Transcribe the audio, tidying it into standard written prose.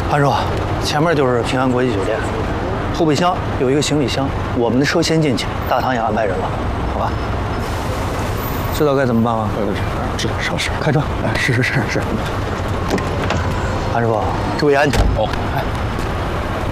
韩叔，前面就是平安国际酒店，后备箱有一个行李箱，我们的车先进去，大堂也安排人了，好吧？知道该怎么办吗？ 知道，是。 开车。 是。 韩师傅，注意安全。 哦，哎。